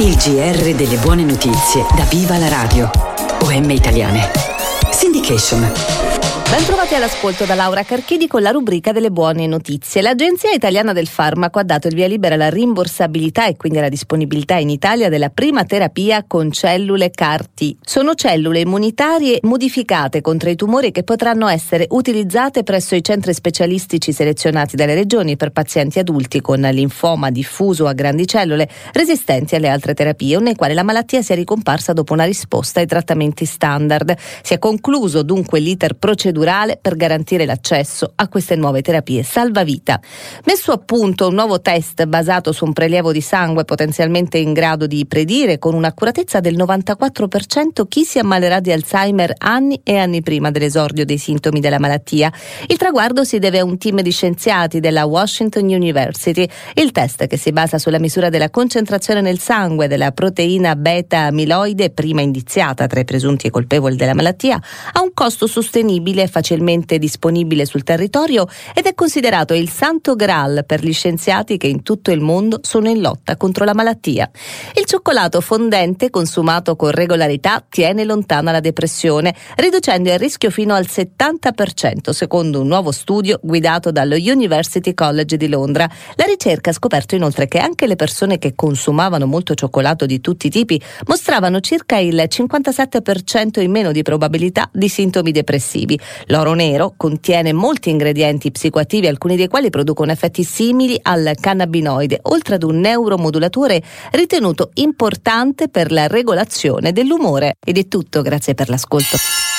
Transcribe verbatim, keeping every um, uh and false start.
Il G R delle buone notizie da Viva la Radio. O M Italiane. Syndication. Ben trovati all'ascolto da Laura Carchidi con la rubrica delle buone notizie. L'Agenzia Italiana del Farmaco ha dato il via libera alla rimborsabilità e quindi alla disponibilità in Italia della prima terapia con cellule C A R T. Sono cellule immunitarie modificate contro i tumori che potranno essere utilizzate presso i centri specialistici selezionati dalle regioni per pazienti adulti con linfoma diffuso a grandi cellule resistenti alle altre terapie o nei quali la malattia sia ricomparsa dopo una risposta ai trattamenti standard. Si è concluso dunque l'iter procedurale per garantire l'accesso a queste nuove terapie salvavita. Messo a punto un nuovo test basato su un prelievo di sangue potenzialmente in grado di predire con un'accuratezza del novantaquattro per cento chi si ammalerà di Alzheimer anni e anni prima dell'esordio dei sintomi della malattia. Il traguardo si deve a un team di scienziati della Washington University. Il test, che si basa sulla misura della concentrazione nel sangue della proteina beta-amiloide, prima indiziata tra i presunti colpevoli della malattia, ha un costo sostenibile, facilmente disponibile sul territorio ed è considerato il santo graal per gli scienziati che in tutto il mondo sono in lotta contro la malattia. Il cioccolato fondente consumato con regolarità tiene lontana la depressione, riducendo il rischio fino al settanta per cento, secondo un nuovo studio guidato dallo University College di Londra. La ricerca ha scoperto inoltre che anche le persone che consumavano molto cioccolato di tutti i tipi mostravano circa il cinquantasette per cento in meno di probabilità di sintomi depressivi. L'oro nero contiene molti ingredienti psicoattivi, alcuni dei quali producono effetti simili al cannabinoide, oltre ad un neuromodulatore ritenuto importante per la regolazione dell'umore. Ed è tutto, grazie per l'ascolto.